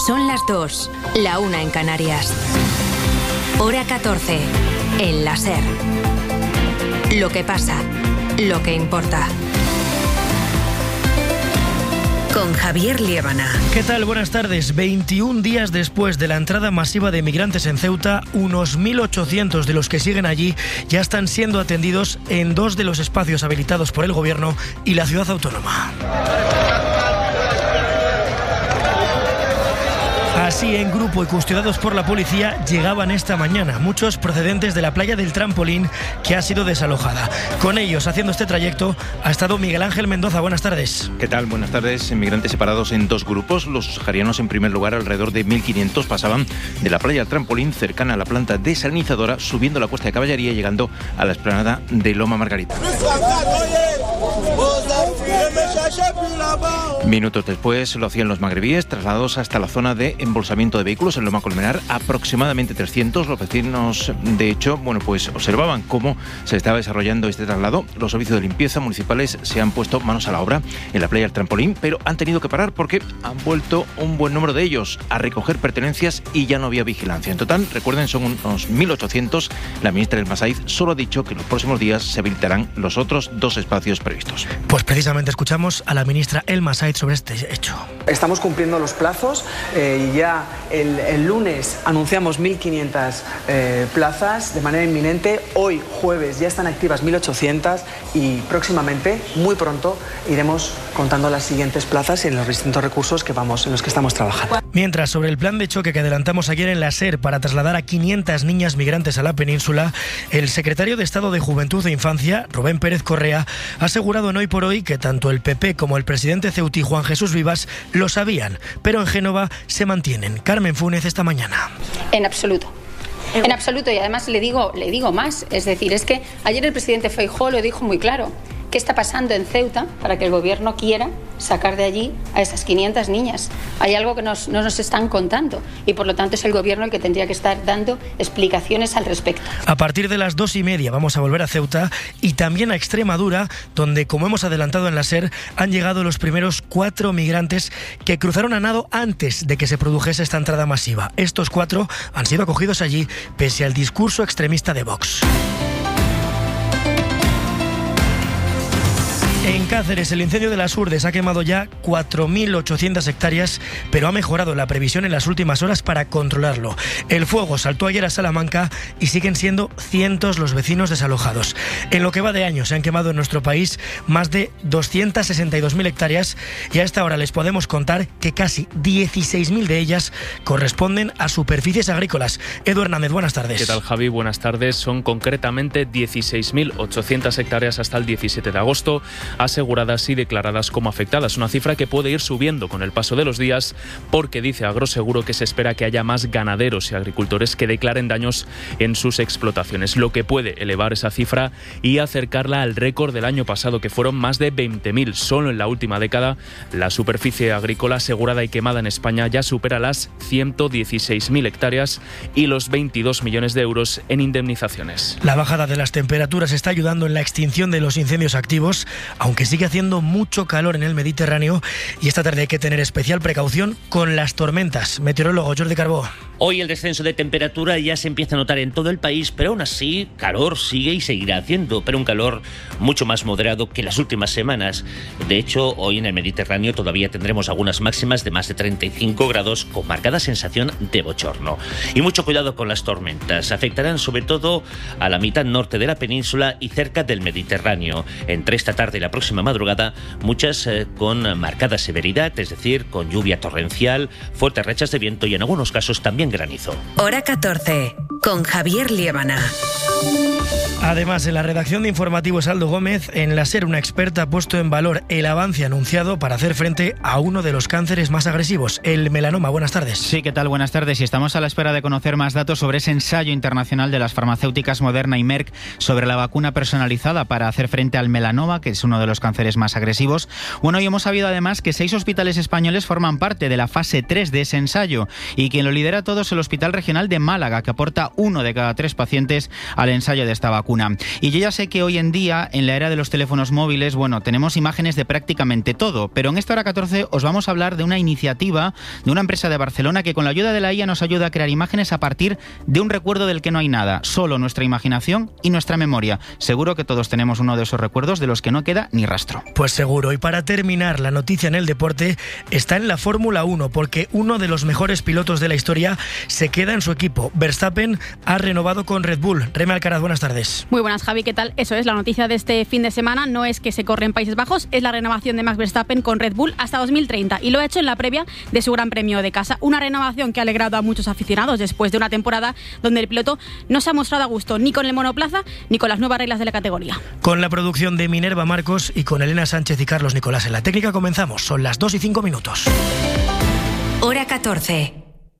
Son las 2, la 1 en Canarias. Hora 14, en la SER. Lo que pasa, lo que importa. Con Javier Liébana. ¿Qué tal? Buenas tardes. 21 días después de la entrada masiva de migrantes en Ceuta, unos 1.800 de los que siguen allí ya están siendo atendidos en 2 de los espacios habilitados por el Gobierno y la ciudad autónoma. Así, en grupo y custodiados por la policía, llegaban esta mañana, muchos procedentes de la playa del Trampolín, que ha sido desalojada. Con ellos, haciendo este trayecto, ha estado Miguel Ángel Mendoza. Buenas tardes. ¿Qué tal? Buenas tardes. Inmigrantes separados en 2 grupos. Los saharianos, en primer lugar, alrededor de 1.500, pasaban de la playa del Trampolín, cercana a la planta desalinizadora, subiendo la Cuesta de Caballería y llegando a la explanada de Loma Margarita. Minutos después lo hacían los magrebíes, trasladados hasta la zona de embolsamiento de vehículos en Loma Colmenar, aproximadamente 300. Los vecinos, de hecho, pues observaban cómo se estaba desarrollando este traslado. Los servicios de limpieza municipales se han puesto manos a la obra en la playa del Trampolín, pero han tenido que parar porque han vuelto un buen número de ellos a recoger pertenencias y ya no había vigilancia. En total, recuerden, son unos 1.800. La ministra El Massaid solo ha dicho que en los próximos días se habilitarán los otros 2 espacios previstos. Pues precisamente escuchamos a la ministra El Massaid sobre este hecho. Estamos cumpliendo los plazos y ya el lunes anunciamos 1.500 plazas de manera inminente. Hoy, jueves, ya están activas 1.800 y próximamente, muy pronto, iremos contando las siguientes plazas en los distintos recursos en los que estamos trabajando. Mientras, sobre el plan de choque que adelantamos ayer en la SER para trasladar a 500 niñas migrantes a la península, el secretario de Estado de Juventud e Infancia, Rubén Pérez Correa, ha asegurado en Hoy por Hoy que tanto el PP como el presidente ceutí, Juan Jesús Vivas, lo sabían, pero en Génova se mantienen. Carmen Funes, esta mañana. En absoluto. En absoluto, y además le digo más, es decir, es que ayer el presidente Feijóo lo dijo muy claro. ¿Qué está pasando en Ceuta para que el Gobierno quiera sacar de allí a esas 500 niñas? Hay algo que no nos están contando y, por lo tanto, es el Gobierno el que tendría que estar dando explicaciones al respecto. A partir de las 2:30 vamos a volver a Ceuta y también a Extremadura, donde, como hemos adelantado en la SER, han llegado los primeros 4 migrantes que cruzaron a nado antes de que se produjese esta entrada masiva. Estos 4 han sido acogidos allí pese al discurso extremista de Vox. En Cáceres, el incendio de las Urdes ha quemado ya 4.800 hectáreas, pero ha mejorado la previsión en las últimas horas para controlarlo. El fuego saltó ayer a Salamanca y siguen siendo cientos los vecinos desalojados. En lo que va de año se han quemado en nuestro país más de 262.000 hectáreas y a esta hora les podemos contar que casi 16.000 de ellas corresponden a superficies agrícolas. Edu Hernández, buenas tardes. ¿Qué tal, Javi? Buenas tardes. Son concretamente 16.800 hectáreas hasta el 17 de agosto. Aseguradas y declaradas como afectadas, una cifra que puede ir subiendo con el paso de los días porque dice Agroseguro que se espera que haya más ganaderos y agricultores que declaren daños en sus explotaciones, lo que puede elevar esa cifra y acercarla al récord del año pasado, que fueron más de 20.000. Solo en la última década la superficie agrícola asegurada y quemada en España ya supera las 116.000 hectáreas y los 22 millones de euros en indemnizaciones. La bajada de las temperaturas está ayudando en la extinción de los incendios activos, aunque sigue haciendo mucho calor en el Mediterráneo y esta tarde hay que tener especial precaución con las tormentas. Meteorólogo Jordi Carbó. Hoy el descenso de temperatura ya se empieza a notar en todo el país, pero aún así calor sigue y seguirá haciendo, pero un calor mucho más moderado que las últimas semanas. De hecho, hoy en el Mediterráneo todavía tendremos algunas máximas de más de 35 grados con marcada sensación de bochorno. Y mucho cuidado con las tormentas. Afectarán sobre todo a la mitad norte de la península y cerca del Mediterráneo. Entre esta tarde y la próxima madrugada, muchas con marcada severidad, es decir, con lluvia torrencial, fuertes rachas de viento y en algunos casos también granizo. Hora 14, con Javier Liébana. Además, en la redacción de Informativos Aldo Gómez, en la SER una experta ha puesto en valor el avance anunciado para hacer frente a uno de los cánceres más agresivos, el melanoma. Buenas tardes. Sí, ¿qué tal? Buenas tardes. Y estamos a la espera de conocer más datos sobre ese ensayo internacional de las farmacéuticas Moderna y Merck sobre la vacuna personalizada para hacer frente al melanoma, que es uno de los cánceres más agresivos. Bueno, y hemos sabido además que 6 hospitales españoles forman parte de la fase 3 de ese ensayo y quien lo lidera todo es el Hospital Regional de Málaga, que aporta 1 de cada 3 pacientes al ensayo de esta vacuna. vacuna. Y yo ya sé que hoy en día, en la era de los teléfonos móviles, tenemos imágenes de prácticamente todo, pero en esta hora 14 os vamos a hablar de una iniciativa de una empresa de Barcelona que con la ayuda de la IA nos ayuda a crear imágenes a partir de un recuerdo del que no hay nada, solo nuestra imaginación y nuestra memoria. Seguro que todos tenemos uno de esos recuerdos de los que no queda ni rastro. Pues seguro. Y para terminar, la noticia en el deporte está en la Fórmula 1, porque uno de los mejores pilotos de la historia se queda en su equipo. Verstappen ha renovado con Red Bull. Reme Alcaraz, buenas tardes. Muy buenas, Javi, ¿qué tal? Eso es, la noticia de este fin de semana no es que se corre en Países Bajos, es la renovación de Max Verstappen con Red Bull hasta 2030, y lo ha hecho en la previa de su Gran Premio de casa. Una renovación que ha alegrado a muchos aficionados después de una temporada donde el piloto no se ha mostrado a gusto ni con el monoplaza ni con las nuevas reglas de la categoría. Con la producción de Minerva Marcos y con Elena Sánchez y Carlos Nicolás en la técnica comenzamos. Son las 2:05. Hora 14.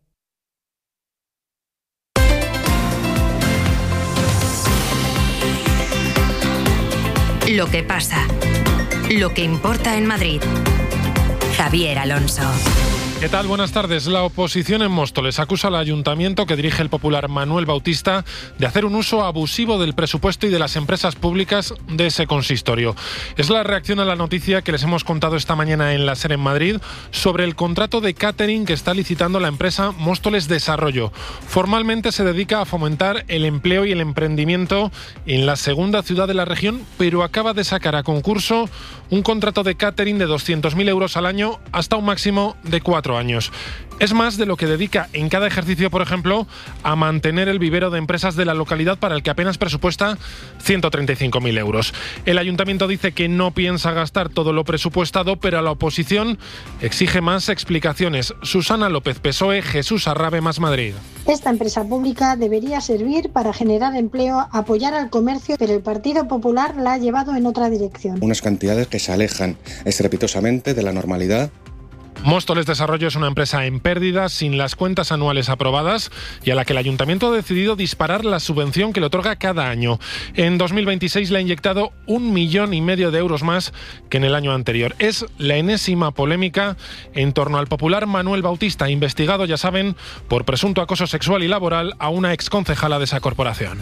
Lo que pasa, lo que importa en Madrid. Javier Alonso. ¿Qué tal? Buenas tardes. La oposición en Móstoles acusa al ayuntamiento que dirige el popular Manuel Bautista de hacer un uso abusivo del presupuesto y de las empresas públicas de ese consistorio. Es la reacción a la noticia que les hemos contado esta mañana en la SER en Madrid sobre el contrato de catering que está licitando la empresa Móstoles Desarrollo. Formalmente se dedica a fomentar el empleo y el emprendimiento en la segunda ciudad de la región, pero acaba de sacar a concurso un contrato de catering de 200.000 euros al año hasta un máximo de 4 años. Es más de lo que dedica en cada ejercicio, por ejemplo, a mantener el vivero de empresas de la localidad, para el que apenas presupuesta 135.000 euros. El ayuntamiento dice que no piensa gastar todo lo presupuestado, pero a la oposición exige más explicaciones. Susana López, PSOE, Jesús Arrabe, Más Madrid. Esta empresa pública debería servir para generar empleo, apoyar al comercio, pero el Partido Popular la ha llevado en otra dirección. Unas cantidades que se alejan estrepitosamente de la normalidad. Móstoles Desarrollo es una empresa en pérdida, sin las cuentas anuales aprobadas, y a la que el ayuntamiento ha decidido disparar la subvención que le otorga cada año. En 2026 le ha inyectado 1,5 millones de euros más que en el año anterior. Es la enésima polémica en torno al popular Manuel Bautista, investigado, ya saben, por presunto acoso sexual y laboral a una exconcejala de esa corporación.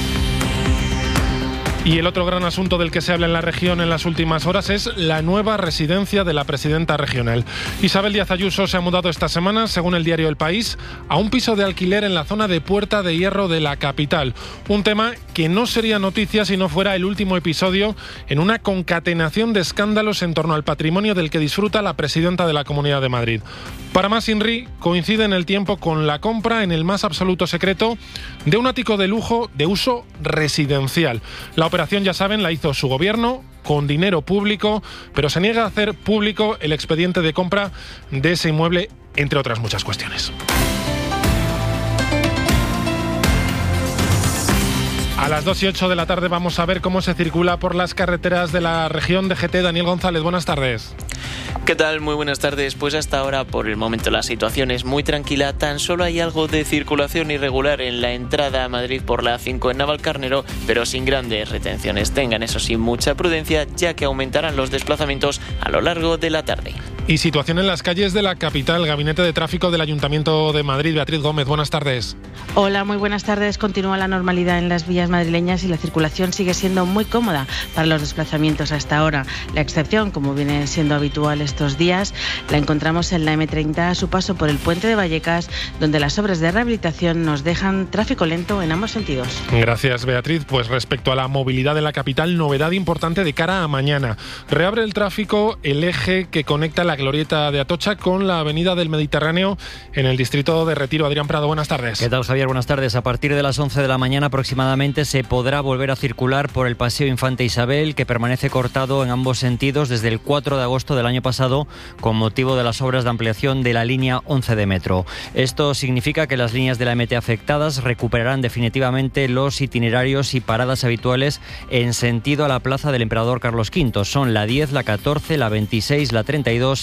Y el otro gran asunto del que se habla en la región en las últimas horas es la nueva residencia de la presidenta regional. Isabel Díaz Ayuso se ha mudado esta semana, según el diario El País, a un piso de alquiler en la zona de Puerta de Hierro de la capital. Un tema que no sería noticia si no fuera el último episodio en una concatenación de escándalos en torno al patrimonio del que disfruta la presidenta de la Comunidad de Madrid. Para más INRI, coincide en el tiempo con la compra en el más absoluto secreto de un ático de lujo de uso residencial. La operación, ya saben, la hizo su gobierno con dinero público, pero se niega a hacer público el expediente de compra de ese inmueble, entre otras muchas cuestiones. A las 2:08 de la tarde vamos a ver cómo se circula por las carreteras de la región de GT. Daniel González, buenas tardes. ¿Qué tal? Muy buenas tardes. Pues hasta ahora, por el momento, la situación es muy tranquila. Tan solo hay algo de circulación irregular en la entrada a Madrid por la A5 en Navalcarnero, pero sin grandes retenciones. Tengan, eso sí, mucha prudencia, ya que aumentarán los desplazamientos a lo largo de la tarde. Y situación en las calles de la capital. Gabinete de Tráfico del Ayuntamiento de Madrid. Beatriz Gómez, buenas tardes. Hola, muy buenas tardes. Continúa la normalidad en las vías madrileñas y la circulación sigue siendo muy cómoda para los desplazamientos hasta ahora. La excepción, como viene siendo habitual estos días, la encontramos en la M30 a su paso por el puente de Vallecas, donde las obras de rehabilitación nos dejan tráfico lento en ambos sentidos. Gracias, Beatriz. Pues respecto a la movilidad en la capital, novedad importante de cara a mañana. Reabre el tráfico el eje que conecta la glorieta de Atocha con la avenida del Mediterráneo en el distrito de Retiro. Adrián Prado, buenas tardes. ¿Qué tal, Javier? Buenas tardes. A partir de las 11 de la mañana aproximadamente se podrá volver a circular por el Paseo Infante Isabel, que permanece cortado en ambos sentidos desde el 4 de agosto del año pasado con motivo de las obras de ampliación de la línea 11 de metro. Esto significa que las líneas de la MT afectadas recuperarán definitivamente los itinerarios y paradas habituales en sentido a la plaza del Emperador Carlos V. Son la 10, la 14, la 26, la 32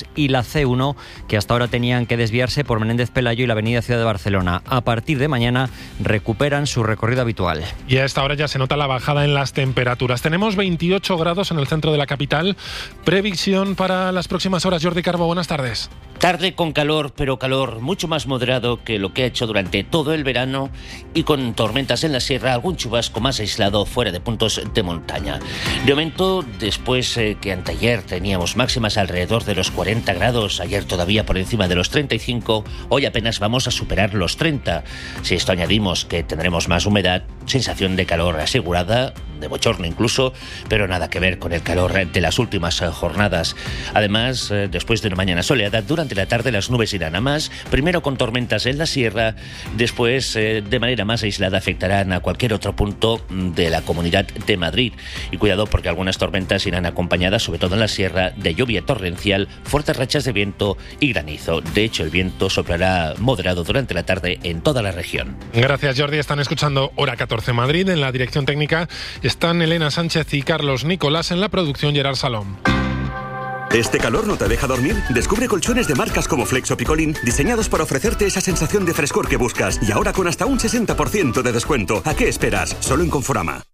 Reus y la C1, que hasta ahora tenían que desviarse por Menéndez Pelayo y la avenida Ciudad de Barcelona. A partir de mañana recuperan su recorrido habitual. Y a esta hora ya se nota la bajada en las temperaturas. Tenemos 28 grados en el centro de la capital. Previsión para las próximas horas. Jordi Carbo, buenas tardes. Tarde con calor, pero calor mucho más moderado que lo que ha hecho durante todo el verano y con tormentas en la sierra, algún chubasco más aislado fuera de puntos de montaña. De momento, después que anteayer teníamos máximas alrededor de los 40 grados, ayer todavía por encima de los 35, hoy apenas vamos a superar los 30. Si esto añadimos que tendremos más humedad, sensación de calor asegurada, de bochorno incluso, pero nada que ver con el calor de las últimas jornadas. Además, después de una mañana soleada, durante la tarde las nubes irán a más, primero con tormentas en la sierra, después de manera más aislada afectarán a cualquier otro punto de la Comunidad de Madrid. Y cuidado porque algunas tormentas irán acompañadas, sobre todo en la sierra, de lluvia torrencial, fuertes rachas de viento y granizo. De hecho, el viento soplará moderado durante la tarde en toda la región. Gracias, Jordi. Están escuchando Hora 14 Madrid. En la dirección técnica están Elena Sánchez y Carlos Nicolás, en la producción Gerard Salom. ¿Este calor no te deja dormir? Descubre colchones de marcas como Flex o Picolín, diseñados para ofrecerte esa sensación de frescor que buscas, y ahora con hasta un 60% de descuento. ¿A qué esperas? Solo en Conforama.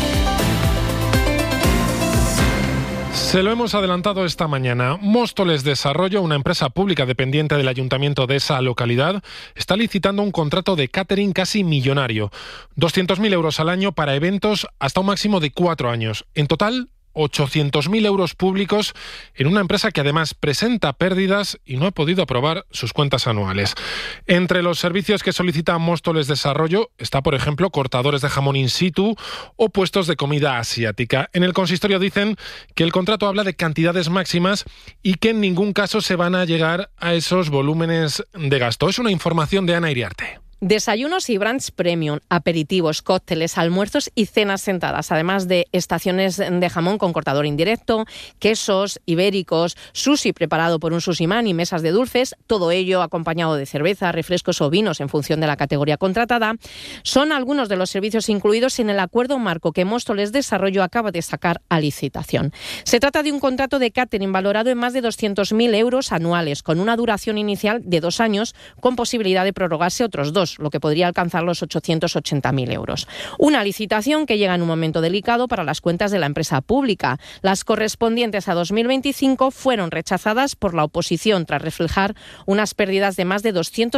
Se lo hemos adelantado esta mañana. Móstoles Desarrollo, una empresa pública dependiente del ayuntamiento de esa localidad, está licitando un contrato de catering casi millonario. 200.000 euros al año para eventos hasta un máximo de 4 años. En total, 800.000 euros públicos en una empresa que además presenta pérdidas y no ha podido aprobar sus cuentas anuales. Entre los servicios que solicita Móstoles Desarrollo está, por ejemplo, cortadores de jamón in situ o puestos de comida asiática. En el consistorio dicen que el contrato habla de cantidades máximas y que en ningún caso se van a llegar a esos volúmenes de gasto. Es una información de Ana Iriarte. Desayunos y brunch premium, aperitivos, cócteles, almuerzos y cenas sentadas, además de estaciones de jamón con cortador indirecto, quesos ibéricos, sushi preparado por un sushiman y mesas de dulces, todo ello acompañado de cerveza, refrescos o vinos en función de la categoría contratada, son algunos de los servicios incluidos en el acuerdo marco que Móstoles Desarrollo acaba de sacar a licitación. Se trata de un contrato de catering valorado en más de 200.000 euros anuales, con una duración inicial de 2 años, con posibilidad de prorrogarse otros 2, lo que podría alcanzar los 880.000 euros. Una licitación que llega en un momento delicado para las cuentas de la empresa pública. Las correspondientes a 2025 fueron rechazadas por la oposición tras reflejar unas pérdidas de más de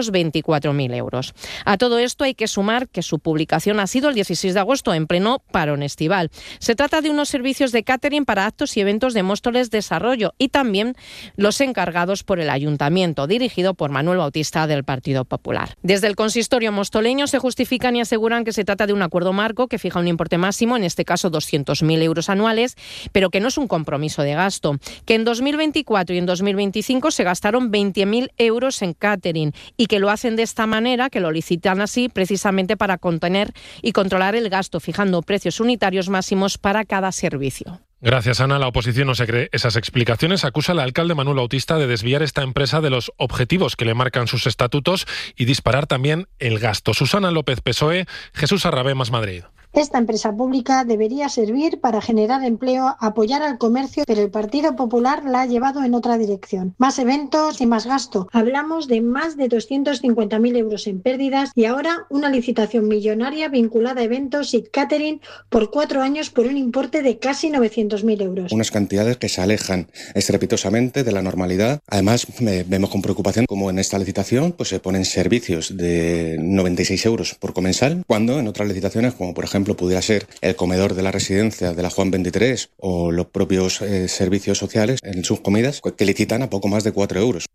224.000 euros. A todo esto hay que sumar que su publicación ha sido el 16 de agosto, en pleno parón estival. Se trata de unos servicios de catering para actos y eventos de Móstoles Desarrollo y también los encargados por el Ayuntamiento, dirigido por Manuel Bautista del Partido Popular. Desde el consistorio mostoleño se justifican y aseguran que se trata de un acuerdo marco que fija un importe máximo, en este caso 200.000 euros anuales, pero que no es un compromiso de gasto, que en 2024 y en 2025 se gastaron 20.000 euros en catering y que lo hacen de esta manera, que lo licitan así precisamente para contener y controlar el gasto, fijando precios unitarios máximos para cada servicio. Gracias, Ana. La oposición no se cree esas explicaciones. Acusa al alcalde Manuel Bautista de desviar esta empresa de los objetivos que le marcan sus estatutos y disparar también el gasto. Susana López, PSOE, Jesús Arrabé, Más Madrid. Esta empresa pública debería servir para generar empleo, apoyar al comercio, pero el Partido Popular la ha llevado en otra dirección. Más eventos y más gasto. Hablamos de más de 250.000 euros en pérdidas y ahora una licitación millonaria vinculada a eventos y catering por 4 años por un importe de casi 900.000 euros. Unas cantidades que se alejan estrepitosamente de la normalidad. Además, vemos con preocupación como en esta licitación pues se ponen servicios de 96 euros por comensal, cuando en otras licitaciones, como por ejemplo pudiera ser el comedor de la residencia de la Juan 23 o los propios servicios sociales en sus comidas, que licitan a poco más de 4 euros.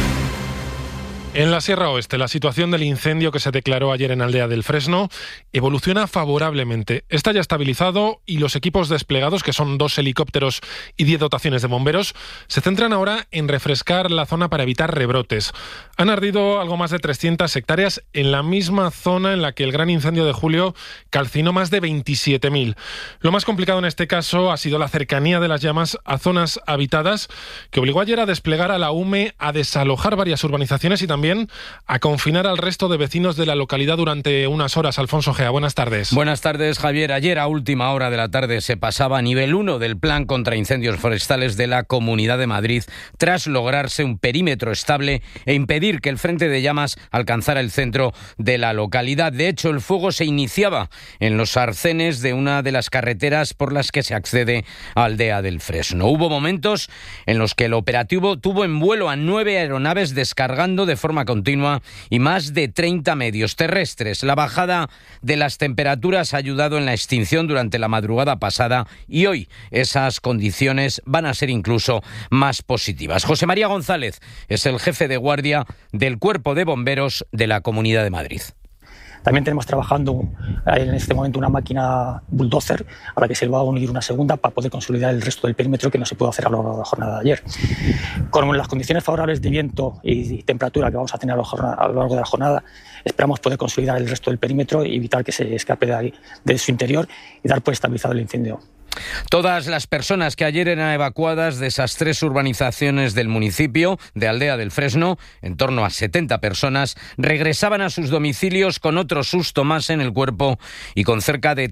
En la Sierra Oeste, la situación del incendio que se declaró ayer en Aldea del Fresno evoluciona favorablemente. Está ya estabilizado y los equipos desplegados, que son 2 helicópteros y 10 dotaciones de bomberos, se centran ahora en refrescar la zona para evitar rebrotes. Han ardido algo más de 300 hectáreas en la misma zona en la que el gran incendio de julio calcinó más de 27.000. Lo más complicado en este caso ha sido la cercanía de las llamas a zonas habitadas, que obligó ayer a desplegar a la UME a desalojar varias urbanizaciones y también también a confinar al resto de vecinos de la localidad durante unas horas. Alfonso Gea, buenas tardes. Buenas tardes, Javier. Ayer a última hora de la tarde se pasaba a nivel 1 del Plan contra Incendios Forestales de la Comunidad de Madrid tras lograrse un perímetro estable e impedir que el frente de llamas alcanzara el centro de la localidad. De hecho, el fuego se iniciaba en los arcenes de una de las carreteras por las que se accede a Aldea del Fresno. Hubo momentos en los que el operativo tuvo en vuelo a 9 aeronaves descargando de forma continua y más de 30 medios terrestres. La bajada de las temperaturas ha ayudado en la extinción durante la madrugada pasada y hoy esas condiciones van a ser incluso más positivas. José María González es el jefe de guardia del Cuerpo de Bomberos de la Comunidad de Madrid. También tenemos trabajando en este momento una máquina bulldozer a la que se le va a unir una segunda para poder consolidar el resto del perímetro que no se pudo hacer a lo largo de la jornada de ayer. Con las condiciones favorables de viento y temperatura que vamos a tener a lo largo de la jornada, esperamos poder consolidar el resto del perímetro y evitar que se escape de su interior y dar por estabilizado el incendio. Todas las personas que ayer eran evacuadas de esas 3 urbanizaciones del municipio de Aldea del Fresno, en torno a 70 personas, regresaban a sus domicilios con otro susto más en el cuerpo y con cerca de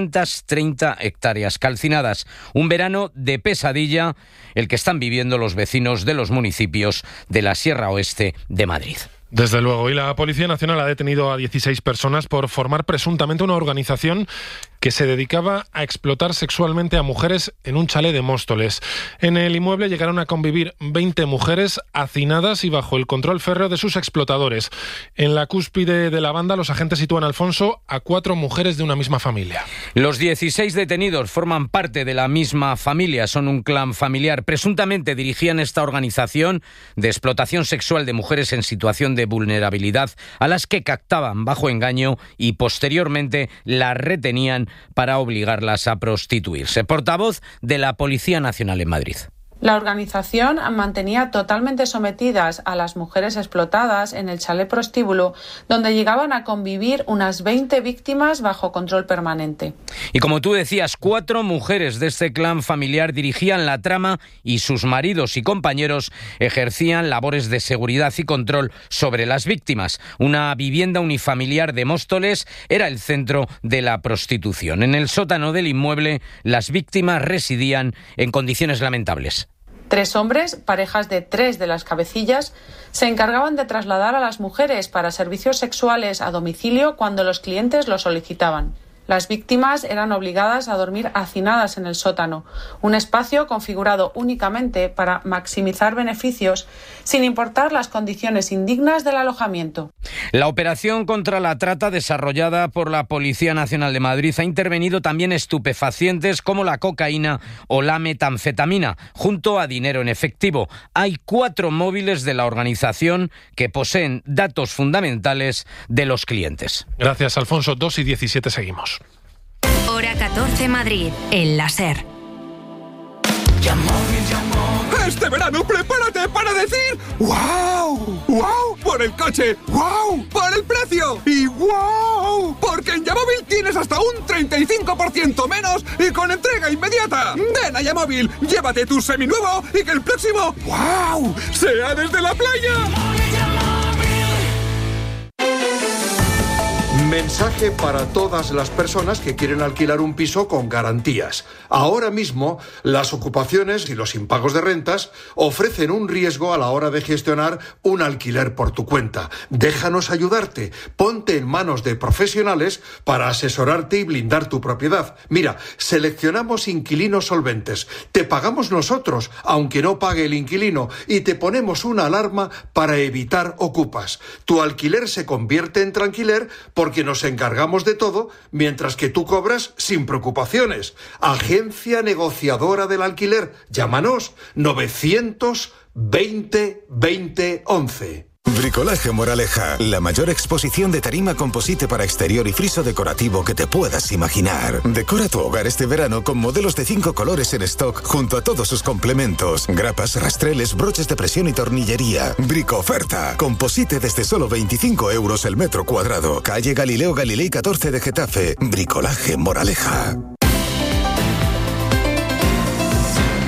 330 hectáreas calcinadas. Un verano de pesadilla, el que están viviendo los vecinos de los municipios de la Sierra Oeste de Madrid. Desde luego, y la Policía Nacional ha detenido a 16 personas por formar presuntamente una organización que se dedicaba a explotar sexualmente a mujeres en un chalet de Móstoles. En el inmueble llegaron a convivir 20 mujeres hacinadas y bajo el control férreo de sus explotadores. En la cúspide de la banda, los agentes sitúan, Alfonso, a 4 mujeres de una misma familia. Los 16 detenidos forman parte de la misma familia, son un clan familiar. Presuntamente dirigían esta organización de explotación sexual de mujeres en situación de vulnerabilidad, a las que captaban bajo engaño y posteriormente las retenían para obligarlas a prostituirse. Portavoz de la Policía Nacional en Madrid. La organización mantenía totalmente sometidas a las mujeres explotadas en el chalet prostíbulo, donde llegaban a convivir unas 20 víctimas bajo control permanente. Y como tú decías, 4 mujeres de este clan familiar dirigían la trama y sus maridos y compañeros ejercían labores de seguridad y control sobre las víctimas. Una vivienda unifamiliar de Móstoles era el centro de la prostitución. En el sótano del inmueble, las víctimas residían en condiciones lamentables. 3 hombres, parejas de 3 de las cabecillas, se encargaban de trasladar a las mujeres para servicios sexuales a domicilio cuando los clientes lo solicitaban. Las víctimas eran obligadas a dormir hacinadas en el sótano, un espacio configurado únicamente para maximizar beneficios, sin importar las condiciones indignas del alojamiento. La operación contra la trata desarrollada por la Policía Nacional de Madrid ha intervenido también estupefacientes como la cocaína o la metanfetamina, junto a dinero en efectivo. Hay 4 móviles de la organización que poseen datos fundamentales de los clientes. Gracias, Alfonso. 2:17 seguimos. Hora 14 Madrid, en la SER. Este verano prepárate para decir ¡wow! ¡Wow! Por el coche, ¡wow! Por el precio y ¡wow! Porque en Yamóvil tienes hasta un 35% menos y con entrega inmediata. Ven a Yamóvil, llévate tu seminuevo y que el próximo ¡wow! sea desde la playa. Mensaje para todas las personas que quieren alquilar un piso con garantías. Ahora mismo, las ocupaciones y los impagos de rentas ofrecen un riesgo a la hora de gestionar un alquiler por tu cuenta. Déjanos ayudarte. Ponte en manos de profesionales para asesorarte y blindar tu propiedad. Mira, seleccionamos inquilinos solventes. Te pagamos nosotros, aunque no pague el inquilino, y te ponemos una alarma para evitar ocupas. Tu alquiler se convierte en tranquiler porque nos encargamos de todo, mientras que tú cobras sin preocupaciones. Agencia negociadora del alquiler. Llámanos 920 20 11. Bricolaje Moraleja, la mayor exposición de tarima composite para exterior y friso decorativo que te puedas imaginar. Decora tu hogar este verano con modelos de 5 colores en stock junto a todos sus complementos, grapas, rastreles, broches de presión y tornillería. Bricoferta, composite desde solo 25 euros el metro cuadrado. Calle Galileo Galilei 14 de Getafe. Bricolaje Moraleja.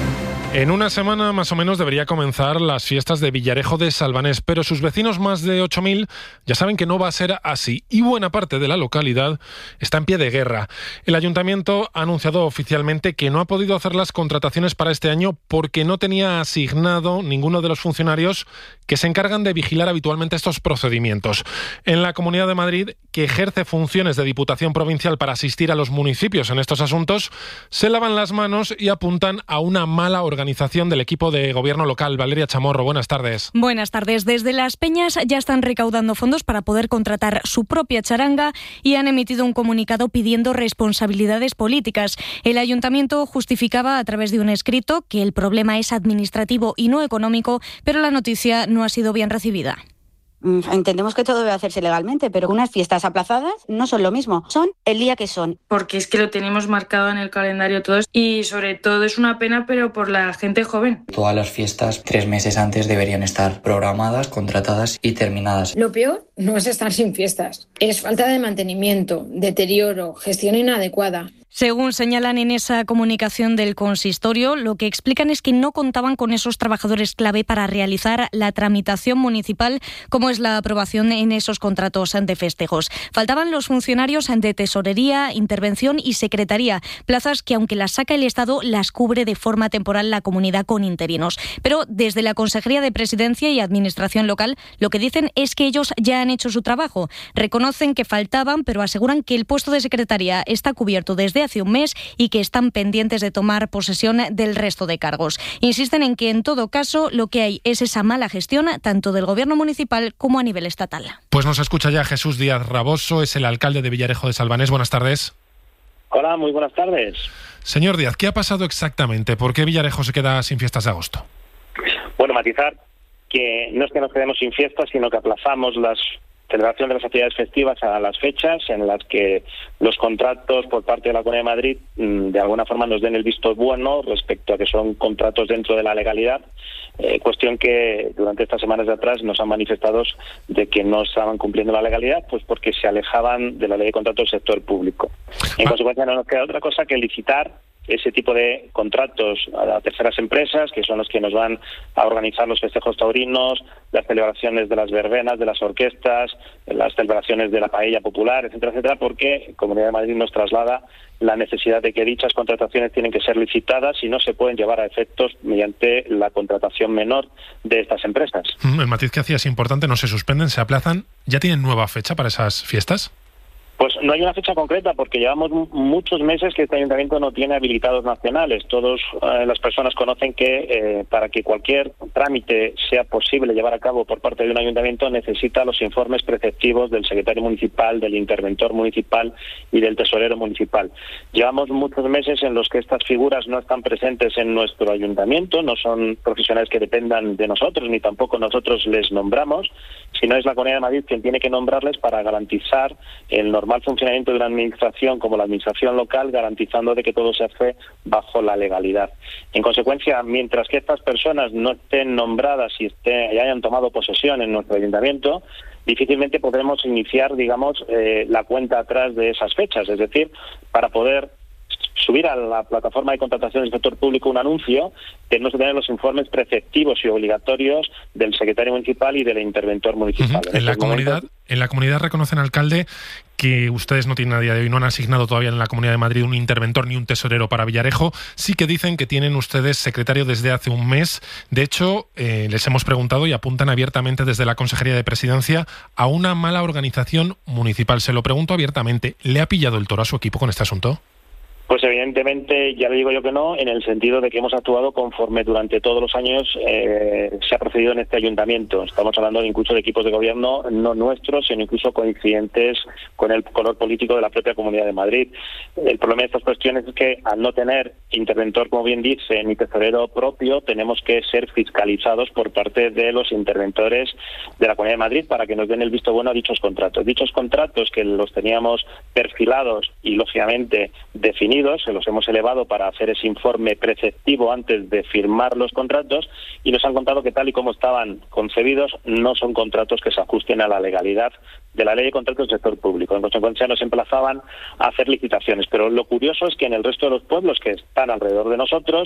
En una semana más o menos debería comenzar las fiestas de Villarejo de Salvanés, pero sus vecinos, más de 8.000, ya saben que no va a ser así y buena parte de la localidad está en pie de guerra. El ayuntamiento ha anunciado oficialmente que no ha podido hacer las contrataciones para este año porque no tenía asignado ninguno de los funcionarios que se encargan de vigilar habitualmente estos procedimientos. En la Comunidad de Madrid, que ejerce funciones de Diputación Provincial para asistir a los municipios en estos asuntos, se lavan las manos y apuntan a una mala organización del equipo de gobierno local. Valeria Chamorro, buenas tardes. Buenas tardes. Desde Las Peñas ya están recaudando fondos para poder contratar su propia charanga y han emitido un comunicado pidiendo responsabilidades políticas. El ayuntamiento justificaba a través de un escrito que el problema es administrativo y no económico, pero la noticia no ha sido bien recibida. Entendemos que todo debe hacerse legalmente, pero unas fiestas aplazadas no son lo mismo, son el día que son. Porque es que lo tenemos marcado en el calendario todos y sobre todo es una pena, pero por la gente joven. Todas las fiestas 3 meses antes deberían estar programadas, contratadas y terminadas. Lo peor no es estar sin fiestas, es falta de mantenimiento, deterioro, gestión inadecuada. Según señalan en esa comunicación del consistorio, lo que explican es que no contaban con esos trabajadores clave para realizar la tramitación municipal, como es la aprobación en esos contratos de festejos. Faltaban los funcionarios de tesorería, intervención y secretaría, plazas que aunque las saca el Estado, las cubre de forma temporal la comunidad con interinos. Pero desde la Consejería de Presidencia y Administración Local, lo que dicen es que ellos ya han hecho su trabajo. Reconocen que faltaban, pero aseguran que el puesto de secretaría está cubierto desde hace un mes y que están pendientes de tomar posesión del resto de cargos. Insisten en que en todo caso lo que hay es esa mala gestión tanto del gobierno municipal como a nivel estatal. Pues nos escucha ya Jesús Díaz Raboso, es el alcalde de Villarejo de Salvanés. Buenas tardes. Hola, muy buenas tardes. Señor Díaz, ¿qué ha pasado exactamente? ¿Por qué Villarejo se queda sin fiestas de agosto? Bueno, matizar que no es que nos quedemos sin fiestas, sino que aplazamos la celebración de las actividades festivas a las fechas en las que los contratos por parte de la Comunidad de Madrid de alguna forma nos den el visto bueno respecto a que son contratos dentro de la legalidad, cuestión que durante estas semanas de atrás nos han manifestado de que no estaban cumpliendo la legalidad, pues porque se alejaban de la ley de contratos del sector público. En consecuencia no nos queda otra cosa que licitar ese tipo de contratos a terceras empresas, que son los que nos van a organizar los festejos taurinos, las celebraciones de las verbenas, de las orquestas, las celebraciones de la paella popular, etcétera, etcétera, porque Comunidad de Madrid nos traslada la necesidad de que dichas contrataciones tienen que ser licitadas y no se pueden llevar a efectos mediante la contratación menor de estas empresas. El matiz que hacía es importante, no se suspenden, se aplazan. ¿Ya tienen nueva fecha para esas fiestas? Pues no hay una fecha concreta porque llevamos muchos meses que este ayuntamiento no tiene habilitados nacionales. Todas las personas conocen que para que cualquier trámite sea posible llevar a cabo por parte de un ayuntamiento necesita los informes preceptivos del secretario municipal, del interventor municipal y del tesorero municipal. Llevamos muchos meses en los que estas figuras no están presentes en nuestro ayuntamiento, no son profesionales que dependan de nosotros ni tampoco nosotros les nombramos, sino es la Comunidad de Madrid quien tiene que nombrarles para garantizar el normal funcionamiento de una administración como la administración local, garantizando de que todo se hace bajo la legalidad. En consecuencia, mientras que estas personas no estén nombradas y hayan tomado posesión en nuestro ayuntamiento, difícilmente podremos iniciar, digamos, la cuenta atrás de esas fechas. Es decir, para poder subir a la plataforma de contratación del sector público un anuncio, tenemos que tener los informes preceptivos y obligatorios del secretario municipal y del interventor municipal. En la comunidad reconocen, alcalde, que ustedes no tienen a día de hoy, no han asignado todavía en la Comunidad de Madrid un interventor ni un tesorero para Villarejo. Sí que dicen que tienen ustedes secretario desde hace un mes. De hecho, les hemos preguntado y apuntan abiertamente desde la Consejería de Presidencia a una mala organización municipal. Se lo pregunto abiertamente, ¿le ha pillado el toro a su equipo con este asunto? Pues evidentemente, ya le digo yo que no, en el sentido de que hemos actuado conforme durante todos los años se ha procedido en este ayuntamiento. Estamos hablando incluso de equipos de gobierno no nuestros, sino incluso coincidentes con el color político de la propia Comunidad de Madrid. El problema de estas cuestiones es que al no tener interventor, como bien dice, ni tesorero propio, tenemos que ser fiscalizados por parte de los interventores de la Comunidad de Madrid para que nos den el visto bueno a dichos contratos. Dichos contratos que los teníamos perfilados y lógicamente definidos, se los hemos elevado para hacer ese informe preceptivo antes de firmar los contratos y nos han contado que tal y como estaban concebidos no son contratos que se ajusten a la legalidad de la ley de contratos del sector público. En consecuencia nos emplazaban a hacer licitaciones, pero lo curioso es que en el resto de los pueblos que están alrededor de nosotros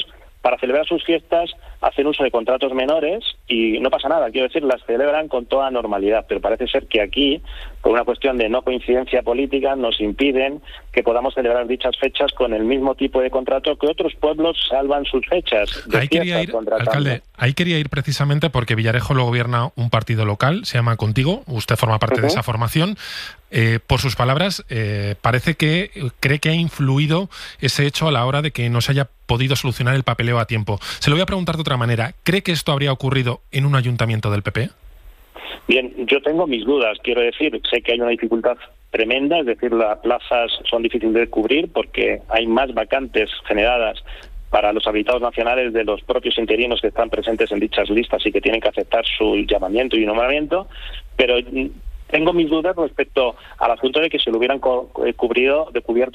para celebrar sus fiestas hacen uso de contratos menores y no pasa nada, quiero decir, las celebran con toda normalidad, pero parece ser que aquí, por una cuestión de no coincidencia política, nos impiden que podamos celebrar dichas fechas con el mismo tipo de contrato que otros pueblos salvan sus fechas. Ahí quería ir, alcalde, ahí quería ir precisamente porque Villarejo lo gobierna un partido local, se llama Contigo, usted forma parte de esa formación. Por sus palabras, parece que cree que ha influido ese hecho a la hora de que no se haya podido solucionar el papeleo a tiempo. Se lo voy a preguntar de otra manera. ¿Cree que esto habría ocurrido en un ayuntamiento del PP? Bien, yo tengo mis dudas, quiero decir, sé que hay una dificultad tremenda, es decir, las plazas son difíciles de cubrir porque hay más vacantes generadas para los habilitados nacionales de los propios interinos que están presentes en dichas listas y que tienen que aceptar su llamamiento y nombramiento, pero tengo mis dudas respecto al asunto de que se lo hubieran cubierto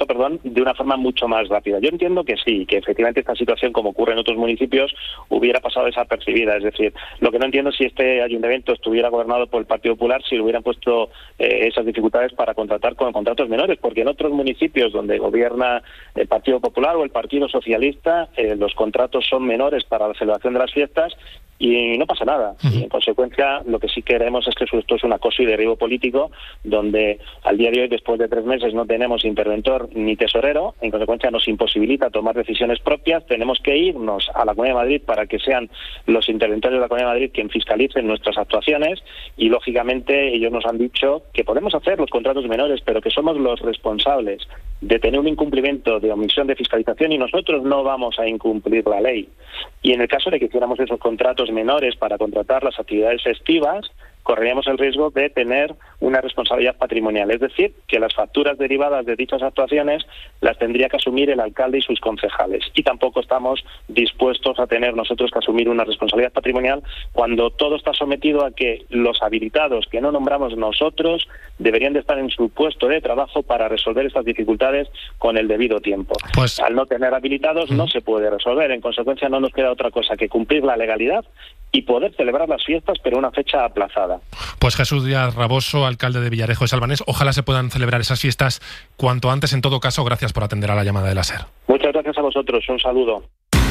de una forma mucho más rápida. Yo entiendo que sí, que efectivamente esta situación, como ocurre en otros municipios, hubiera pasado desapercibida. Es decir, lo que no entiendo es si este ayuntamiento estuviera gobernado por el Partido Popular, si le hubieran puesto esas dificultades para contratar con contratos menores, porque en otros municipios donde gobierna el Partido Popular o el Partido Socialista, los contratos son menores para la celebración de las fiestas y no pasa nada. Y en consecuencia, lo que sí queremos es que esto es un acoso y derribo político, donde al día de hoy, después de 3 meses, no tenemos interventor ni tesorero, en consecuencia nos imposibilita tomar decisiones propias, tenemos que irnos a la Comunidad de Madrid para que sean los interventores de la Comunidad de Madrid quien fiscalicen nuestras actuaciones y, lógicamente, ellos nos han dicho que podemos hacer los contratos menores, pero que somos los responsables de tener un incumplimiento de omisión de fiscalización y nosotros no vamos a incumplir la ley. Y en el caso de que hiciéramos esos contratos menores para contratar las actividades festivas, correríamos el riesgo de tener una responsabilidad patrimonial, es decir, que las facturas derivadas de dichas actuaciones las tendría que asumir el alcalde y sus concejales. Y tampoco estamos dispuestos a tener nosotros que asumir una responsabilidad patrimonial cuando todo está sometido a que los habilitados que no nombramos nosotros deberían de estar en su puesto de trabajo para resolver estas dificultades con el debido tiempo. Pues, al no tener habilitados no se puede resolver, en consecuencia no nos queda otra cosa que cumplir la legalidad y poder celebrar las fiestas, pero una fecha aplazada. Pues Jesús Díaz Raboso, alcalde de Villarejo de Salvanés, ojalá se puedan celebrar esas fiestas cuanto antes. En todo caso, gracias por atender a la llamada de la SER. Muchas gracias a vosotros, un saludo.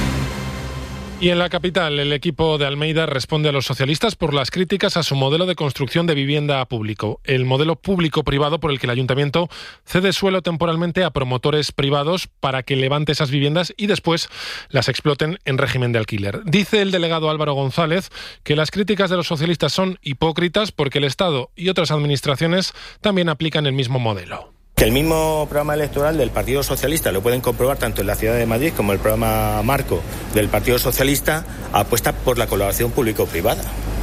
Y en la capital, el equipo de Almeida responde a los socialistas por las críticas a su modelo de construcción de vivienda público. El modelo público-privado por el que el ayuntamiento cede suelo temporalmente a promotores privados para que levante esas viviendas y después las exploten en régimen de alquiler. Dice el delegado Álvaro González que las críticas de los socialistas son hipócritas porque el Estado y otras administraciones también aplican el mismo modelo. Que el mismo programa electoral del Partido Socialista, lo pueden comprobar tanto en la Ciudad de Madrid como el programa marco del Partido Socialista, apuesta por la colaboración público-privada.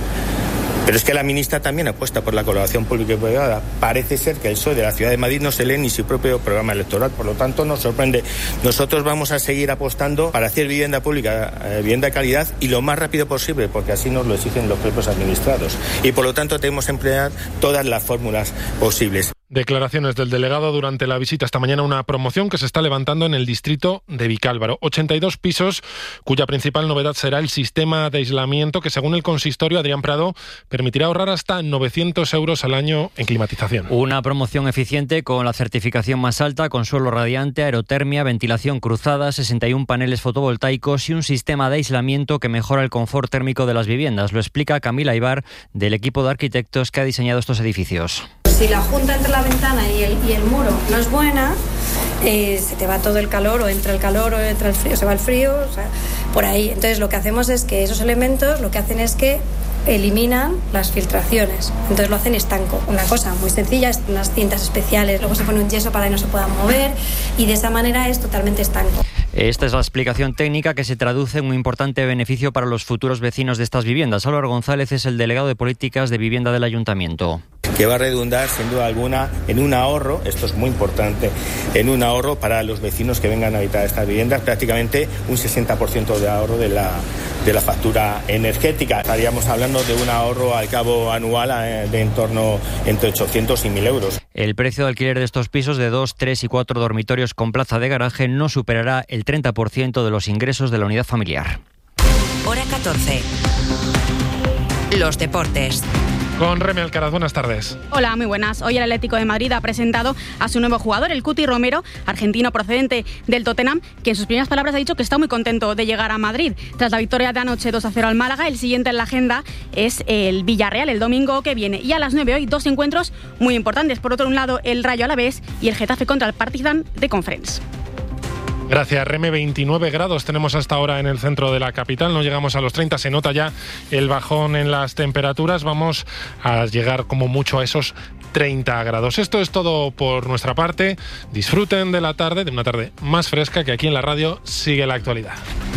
Pero es que la ministra también apuesta por la colaboración público-privada. Parece ser que el PSOE de la Ciudad de Madrid no se lee ni su propio programa electoral, por lo tanto nos sorprende. Nosotros vamos a seguir apostando para hacer vivienda pública, vivienda de calidad y lo más rápido posible, porque así nos lo exigen los propios administrados. Y por lo tanto tenemos que emplear todas las fórmulas posibles. Declaraciones del delegado durante la visita esta mañana a una promoción que se está levantando en el distrito de Vicálvaro. 82 pisos, cuya principal novedad será el sistema de aislamiento que, según el consistorio Adrián Prado, permitirá ahorrar hasta 900 euros al año en climatización. Una promoción eficiente con la certificación más alta, con suelo radiante, aerotermia, ventilación cruzada, 61 paneles fotovoltaicos y un sistema de aislamiento que mejora el confort térmico de las viviendas. Lo explica Camila Ibar, del equipo de arquitectos que ha diseñado estos edificios. Si la junta entre la ventana y el muro no es buena, se te va todo el calor, o entra el calor o entra el frío, se va el frío, o sea, por ahí. Entonces lo que hacemos es que esos elementos lo que hacen es que eliminan las filtraciones, entonces lo hacen estanco. Una cosa muy sencilla, es unas cintas especiales, luego se pone un yeso para que no se puedan mover y de esa manera es totalmente estanco. Esta es la explicación técnica que se traduce en un importante beneficio para los futuros vecinos de estas viviendas. Álvaro González es el delegado de políticas de vivienda del ayuntamiento. Que va a redundar, sin duda alguna, en un ahorro, esto es muy importante, en un ahorro para los vecinos que vengan a habitar estas viviendas, prácticamente un 60% de ahorro de la factura energética. Estaríamos hablando de un ahorro al cabo anual de en torno entre 800 y 1.000 euros. El precio de alquiler de estos pisos de 2, 3 y 4 dormitorios con plaza de garaje no superará el 30% de los ingresos de la unidad familiar. Hora 14. Los deportes. Con Reme Alcaraz, buenas tardes. Hola, muy buenas. Hoy el Atlético de Madrid ha presentado a su nuevo jugador, el Cuti Romero, argentino procedente del Tottenham, que en sus primeras palabras ha dicho que está muy contento de llegar a Madrid. Tras la victoria de anoche 2-0 al Málaga, el siguiente en la agenda es el Villarreal, el domingo que viene. Y a las 9 hoy, 2 encuentros muy importantes. Por otro lado, el Rayo Alavés y el Getafe contra el Partizan de Conference. Gracias, Reme. 29 grados tenemos hasta ahora en el centro de la capital. No llegamos a los 30. Se nota ya el bajón en las temperaturas. Vamos a llegar como mucho a esos 30 grados. Esto es todo por nuestra parte. Disfruten de la tarde, de una tarde más fresca, que aquí en la radio sigue la actualidad.